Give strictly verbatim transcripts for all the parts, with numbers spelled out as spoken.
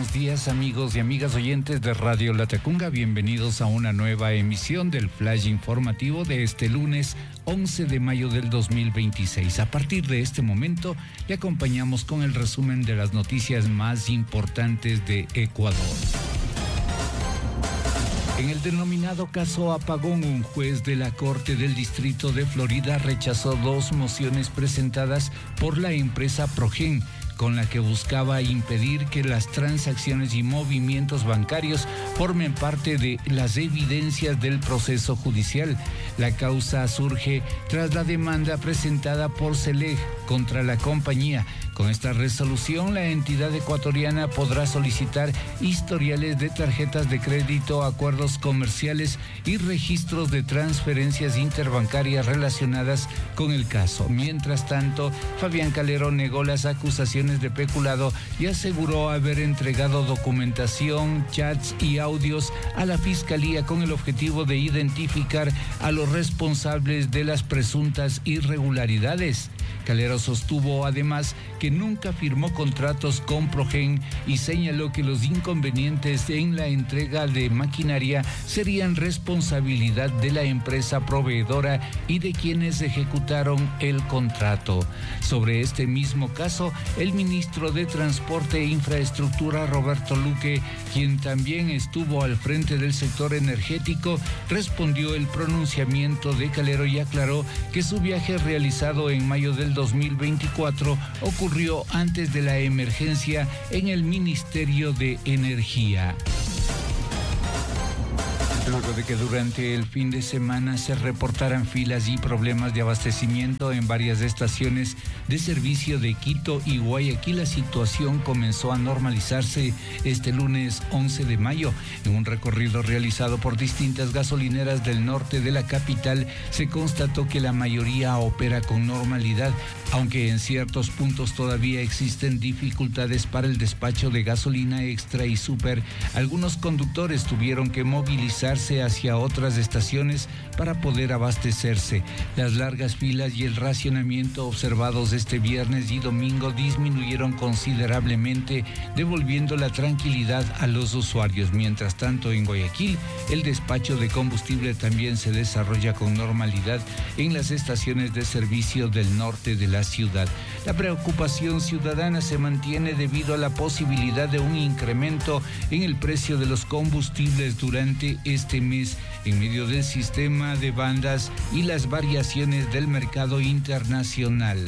buenos días amigos y amigas oyentes de Radio Latacunga. Bienvenidos a una nueva emisión del Flash Informativo de este lunes once de mayo del dos mil veintiséis. A partir de este momento le acompañamos con el resumen de las noticias más importantes de Ecuador. En el denominado caso Apagón, un juez de la Corte del Distrito de Florida rechazó dos mociones presentadas por la empresa Progen, con la que buscaba impedir que las transacciones y movimientos bancarios formen parte de las evidencias del proceso judicial. La causa surge tras la demanda presentada por Celeg contra la compañía. Con esta resolución, la entidad ecuatoriana podrá solicitar historiales de tarjetas de crédito, acuerdos comerciales y registros de transferencias interbancarias relacionadas con el caso. Mientras tanto, Fabián Calero negó las acusaciones de peculado y aseguró haber entregado documentación, chats y audios a la Fiscalía con el objetivo de identificar a los responsables de las presuntas irregularidades. Calero sostuvo además que nunca firmó contratos con Progen y señaló que los inconvenientes en la entrega de maquinaria serían responsabilidad de la empresa proveedora y de quienes ejecutaron el contrato. Sobre este mismo caso, el ministro de Transporte e Infraestructura, Roberto Luque, quien también estuvo al frente del sector energético, respondió el pronunciamiento de Calero y aclaró que su viaje realizado en mayo del dos mil veinticuatro ocurrió antes de la emergencia en el Ministerio de Energía. Luego de que durante el fin de semana se reportaran filas y problemas de abastecimiento en varias estaciones de servicio de Quito y Guayaquil, la situación comenzó a normalizarse este lunes once de mayo. En un recorrido realizado por distintas gasolineras del norte de la capital, se constató que la mayoría opera con normalidad, aunque en ciertos puntos todavía existen dificultades para el despacho de gasolina extra y super. Algunos conductores tuvieron que movilizarse hacia otras estaciones para poder abastecerse. Las largas filas y el racionamiento observados este viernes y domingo disminuyeron considerablemente, devolviendo la tranquilidad a los usuarios. Mientras tanto, en Guayaquil, el despacho de combustible también se desarrolla con normalidad en las estaciones de servicio del norte de la ciudad. La preocupación ciudadana se mantiene debido a la posibilidad de un incremento en el precio de los combustibles durante este mes, en medio del sistema de bandas y las variaciones del mercado internacional.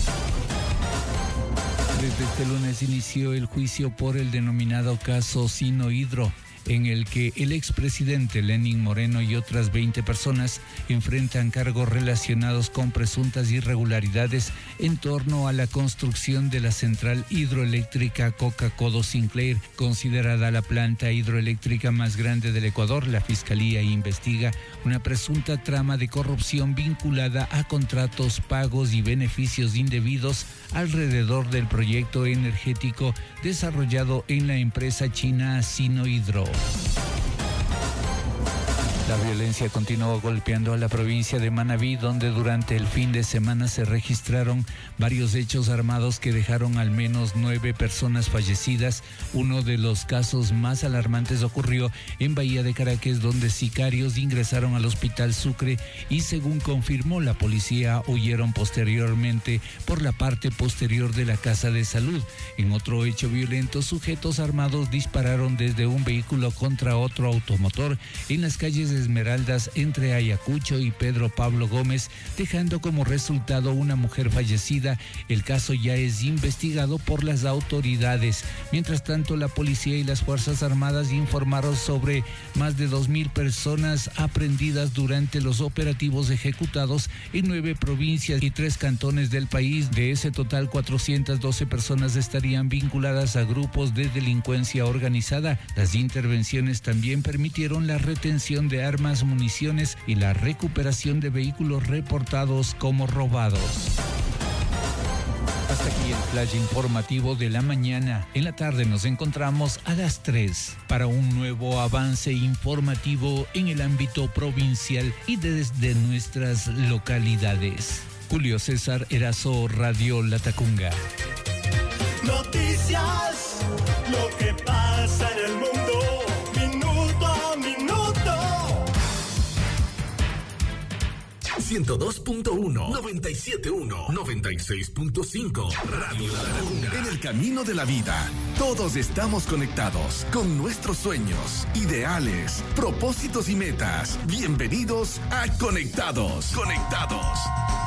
Desde este lunes inició el juicio por el denominado caso Sinohydro, en el que el expresidente Lenín Moreno y otras veinte personas enfrentan cargos relacionados con presuntas irregularidades en torno a la construcción de la central hidroeléctrica Coca-Codo Sinclair, considerada la planta hidroeléctrica más grande del Ecuador. La Fiscalía investiga una presunta trama de corrupción vinculada a contratos, pagos y beneficios indebidos alrededor del proyecto energético desarrollado en la empresa china Sinohydro. La violencia continuó golpeando a la provincia de Manabí, donde durante el fin de semana se registraron varios hechos armados que dejaron al menos nueve personas fallecidas. Uno de los casos más alarmantes ocurrió en Bahía de Caracas, donde sicarios ingresaron al Hospital Sucre y, según confirmó la policía, huyeron posteriormente por la parte posterior de la Casa de Salud. En otro hecho violento, sujetos armados dispararon desde un vehículo contra otro automotor en las calles de Esmeraldas entre Ayacucho y Pedro Pablo Gómez, dejando como resultado una mujer fallecida. El caso ya es investigado por las autoridades. Mientras tanto, la policía y las Fuerzas Armadas informaron sobre más de dos mil personas aprehendidas durante los operativos ejecutados en nueve provincias y tres cantones del país. De ese total, cuatrocientas doce personas estarían vinculadas a grupos de delincuencia organizada. Las intervenciones también permitieron la retención de armas, municiones y la recuperación de vehículos reportados como robados. Hasta aquí el flash informativo de la mañana. En la tarde nos encontramos a las tres para un nuevo avance informativo en el ámbito provincial y desde nuestras localidades. Julio César Erazo, Radio Latacunga. Noticias, lo que pasa. ciento dos punto uno, noventa y siete punto uno, noventa y seis punto cinco. Radio La Laguna. En el camino de la vida, todos estamos conectados con nuestros sueños, ideales, propósitos y metas. Bienvenidos a Conectados. Conectados.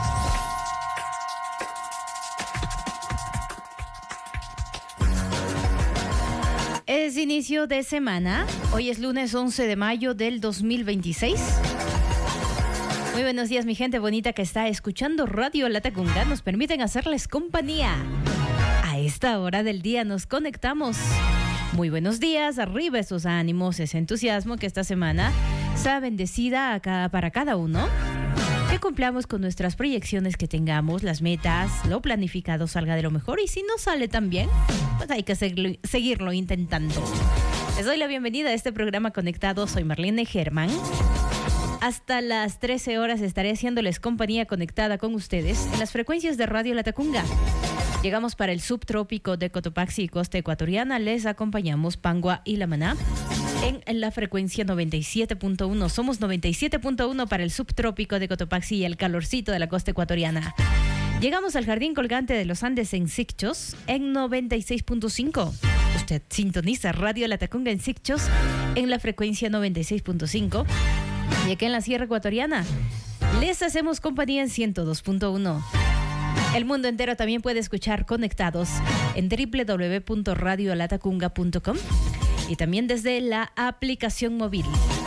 Es inicio de semana. Hoy es lunes once de mayo del dos mil veintiséis. Muy buenos días, mi gente bonita que está escuchando Radio Latacunga. Nos permiten hacerles compañía. A esta hora del día nos conectamos. Muy buenos días, arriba esos ánimos, ese entusiasmo que esta semana sea bendecida a cada, para cada uno. Que cumplamos con nuestras proyecciones que tengamos, las metas, lo planificado salga de lo mejor. Y si no sale tan bien, pues hay que seguirlo, seguirlo intentando. Les doy la bienvenida a este programa Conectado. Soy Marlene Germán. Hasta las trece horas estaré haciéndoles compañía conectada con ustedes en las frecuencias de Radio Latacunga. Llegamos para el subtrópico de Cotopaxi y costa ecuatoriana. Les acompañamos Pangua y La Maná en la frecuencia noventa y siete punto uno. Somos noventa y siete punto uno para el subtrópico de Cotopaxi y el calorcito de la costa ecuatoriana. Llegamos al Jardín Colgante de los Andes en Sicchos en noventa y seis punto cinco. Usted sintoniza Radio Latacunga en Sicchos en la frecuencia noventa y seis punto cinco. Y aquí en la Sierra Ecuatoriana les hacemos compañía en ciento dos punto uno. El mundo entero también puede escuchar Conectados en doble u doble u doble u punto radio latacunga punto com y también desde la aplicación móvil.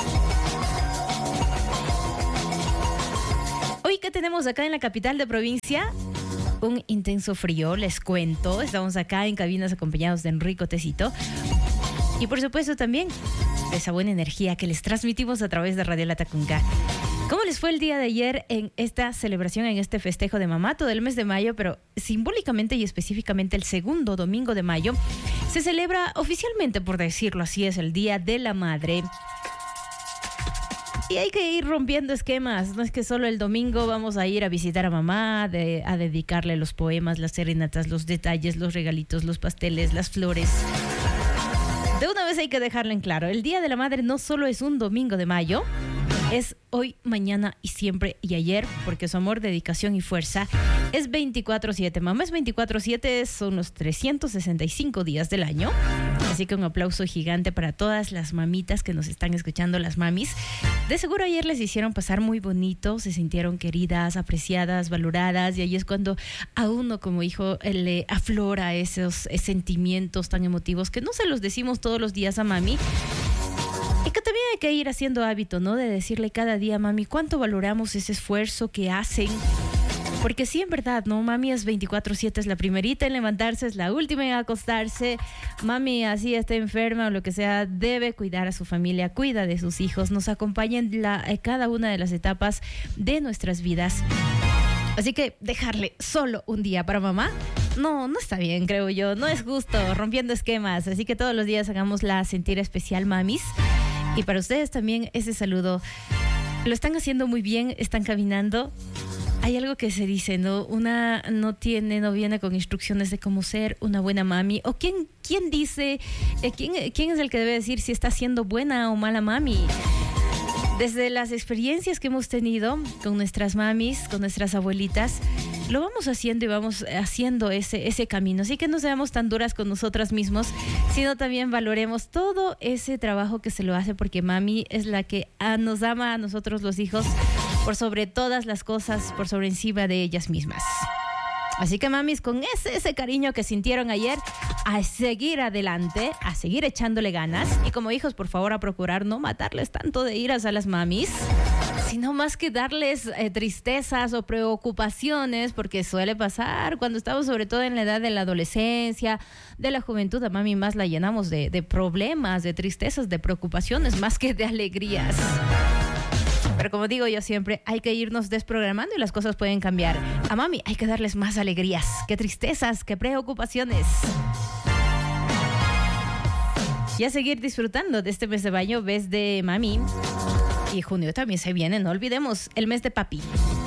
Hoy que tenemos acá en la capital de provincia, un intenso frío, les cuento. Estamos acá en cabinas acompañados de Enrico Tecito. Y por supuesto también de esa buena energía que les transmitimos a través de Radio Latacunga. ¿Cómo les fue el día de ayer en esta celebración, en este festejo de mamá? Todo el mes de mayo, pero simbólicamente y específicamente el segundo domingo de mayo, se celebra oficialmente, por decirlo así, es el Día de la Madre. Y hay que ir rompiendo esquemas. No es que solo el domingo vamos a ir a visitar a mamá, de, a dedicarle los poemas, las serenatas, los detalles, los regalitos, los pasteles, las flores. De una vez hay que dejarlo en claro. El Día de la Madre no solo es un domingo de mayo, es hoy, mañana y siempre y ayer, porque su amor, dedicación y fuerza es veinticuatro siete. Mamá es veinticuatro siete, son los trescientos sesenta y cinco días del año. Así que un aplauso gigante para todas las mamitas que nos están escuchando, las mamis. De seguro ayer les hicieron pasar muy bonito, se sintieron queridas, apreciadas, valoradas, y ahí es cuando a uno como hijo le aflora esos sentimientos tan emotivos que no se los decimos todos los días a mami. Y que también hay que ir haciendo hábito, ¿no? De decirle cada día, mami, cuánto valoramos ese esfuerzo que hacen. Porque sí, en verdad, ¿no? Mami es veinticuatro siete, es la primerita en levantarse, es la última en acostarse. Mami, así está enferma o lo que sea, debe cuidar a su familia, cuida de sus hijos, nos acompaña en la, en cada una de las etapas de nuestras vidas. Así que dejarle solo un día para mamá, no, no está bien, creo yo. No es justo, rompiendo esquemas. Así que todos los días hagámosla sentir especial, mamis. Y para ustedes también ese saludo. Lo están haciendo muy bien, están caminando. Hay algo que se dice, ¿no? Una no tiene, no viene con instrucciones de cómo ser una buena mami. O quién, quién dice, eh, quién, quién es el que debe decir si está siendo buena o mala mami. Desde las experiencias que hemos tenido con nuestras mamis, con nuestras abuelitas, lo vamos haciendo y vamos haciendo ese, ese camino. Así que no seamos tan duras con nosotras mismos, sino también valoremos todo ese trabajo que se lo hace, porque mami es la que a, nos ama a nosotros los hijos por sobre todas las cosas, por sobre encima de ellas mismas. Así que mamis, con ese, ese cariño que sintieron ayer, a seguir adelante, a seguir echándole ganas. Y como hijos, por favor, a procurar no matarles tanto de iras a las mamis, sino más que darles eh, tristezas o preocupaciones, porque suele pasar cuando estamos sobre todo en la edad de la adolescencia, de la juventud. A mami más la llenamos de, de problemas, de tristezas, de preocupaciones, más que de alegrías. Pero como digo yo siempre, hay que irnos desprogramando y las cosas pueden cambiar. A mami hay que darles más alegrías, que tristezas, que preocupaciones. Y a seguir disfrutando de este mes de mayo, mes de mami. Y junio también se viene, no olvidemos, el mes de papi.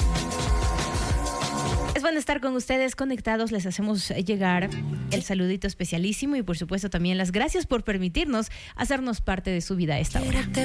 Es bueno estar con ustedes conectados. Les hacemos llegar el saludito especialísimo y por supuesto también las gracias por permitirnos hacernos parte de su vida a esta hora.